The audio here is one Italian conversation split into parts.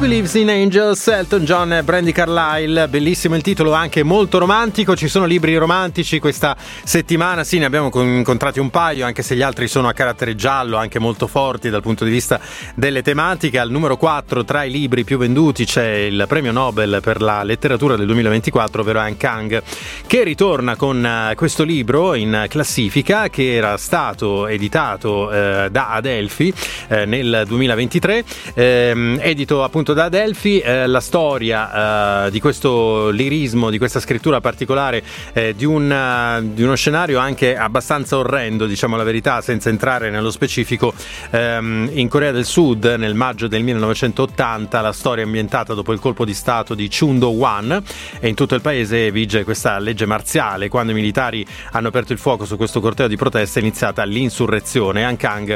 Believes in Angels, Elton John e Brandi Carlile. Bellissimo il titolo, anche molto romantico. Ci sono libri romantici questa settimana, sì, ne abbiamo incontrati un paio, anche se gli altri sono a carattere giallo, anche molto forti dal punto di vista delle tematiche. Al numero 4 tra i libri più venduti c'è il premio Nobel per la letteratura del 2024, ovvero Han Kang, che ritorna con questo libro in classifica, che era stato editato da Adelphi nel 2023, edito appunto da Adelphi. La storia di questo lirismo, di questa scrittura particolare, di uno scenario anche abbastanza orrendo, diciamo la verità, senza entrare nello specifico. In Corea del Sud, nel maggio del 1980, la storia è ambientata dopo il colpo di stato di Chun Do-hwan, e in tutto il paese vige questa legge marziale. Quando i militari hanno aperto il fuoco su questo corteo di protesta è iniziata l'insurrezione. Han Kang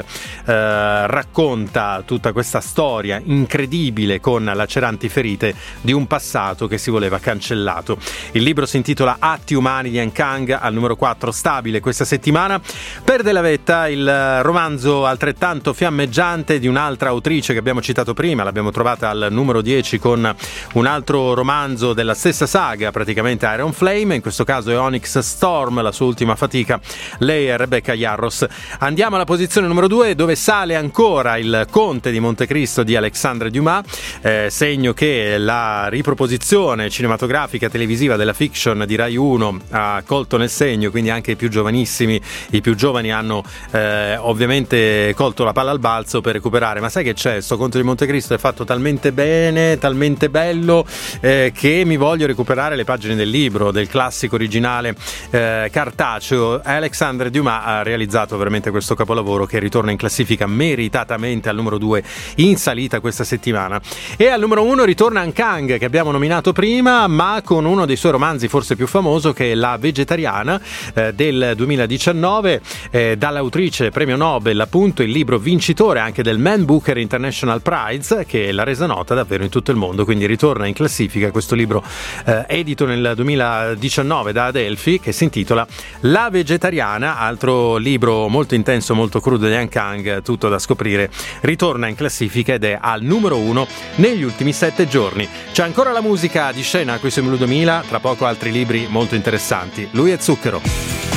racconta tutta questa storia incredibile, con laceranti ferite di un passato che si voleva cancellato. Il libro si intitola Atti umani di Han Kang, al numero 4 stabile questa settimana. Perde la vetta il romanzo altrettanto fiammeggiante di un'altra autrice che abbiamo citato prima, l'abbiamo trovata al numero 10 con un altro romanzo della stessa saga, praticamente Iron Flame, in questo caso è Onyx Storm, la sua ultima fatica. Lei è Rebecca Yarros. Andiamo alla posizione numero 2, dove sale ancora Il Conte di Montecristo di Alexandre Dumas, segno che la riproposizione cinematografica televisiva della fiction di Rai 1 ha colto nel segno, quindi anche i più giovanissimi, i più giovani hanno ovviamente colto la palla al balzo per recuperare. Ma sai che c'è? Sto Conte di Montecristo è fatto talmente bene, talmente bello, che mi voglio recuperare le pagine del libro, del classico originale cartaceo. Alexandre Dumas ha realizzato veramente questo capolavoro, che ritorna in classifica meritatamente al numero 2 in salita questa settimana. E al numero 1 ritorna Han Kang, che abbiamo nominato prima, ma con uno dei suoi romanzi forse più famoso, che è La Vegetariana del 2019, dall'autrice premio Nobel, appunto, il libro vincitore anche del Man Booker International Prize, che l'ha resa nota davvero in tutto il mondo. Quindi ritorna in classifica questo libro edito nel 2019 da Adelphi, che si intitola La Vegetariana, altro libro molto intenso, molto crudo di Han Kang, tutto da scoprire. Ritorna in classifica ed è al numero 1 negli ultimi 7 giorni. C'è ancora la musica di scena qui su Blu 2000, tra poco altri libri molto interessanti. Lui è Zucchero.